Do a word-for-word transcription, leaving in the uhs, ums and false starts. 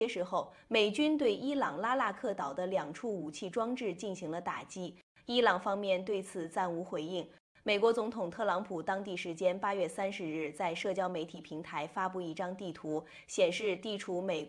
揭示后，美军对伊朗拉腊克岛的两处武器装置进行了打击，伊朗方面对此暂无回应。美国总统特朗普当地时间八月三十日在社交媒体平台发布一张地图，显示地处美。